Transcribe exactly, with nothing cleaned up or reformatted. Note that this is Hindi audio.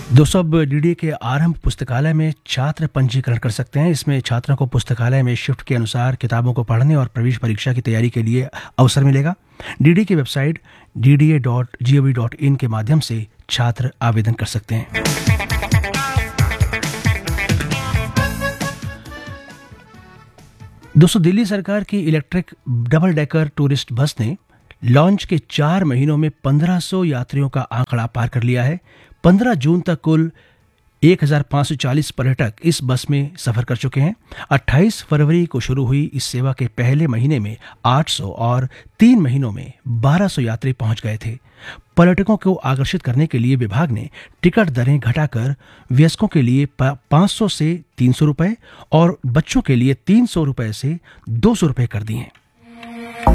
दोस्तों, अब डीडीए के आरंभ पुस्तकालय में छात्र पंजीकरण कर सकते हैं। इसमें छात्रों को पुस्तकालय में शिफ्ट के अनुसार किताबों को पढ़ने और प्रवेश परीक्षा की तैयारी के लिए अवसर मिलेगा। डीडीए की website D D A dot G O V dot in के माध्यम से छात्र आवेदन कर सकते हैं। दोस्तों, दिल्ली सरकार की electric double decker tourist bus ने लॉन्च के चार महीनों में पंद्रह सौ यात्रियों का आंकड़ा पार कर लिया है। पंद्रह जून तक कुल एक हज़ार पाँच सौ चालीस पर्यटक इस बस में सफर कर चुके हैं। अट्ठाईस फरवरी को शुरू हुई इस सेवा के पहले महीने में आठ सौ और तीन महीनों में बारह सौ यात्री पहुंच गए थे। पर्यटकों को आकर्षित करने के लिए विभाग ने टिकट दरें घटाकर वयस्कों के लिए पाँच सौ से तीन सौ रुपए और बच्चों के लिए तीन सौ रुपए से दो सौ रुपए कर दी हैं।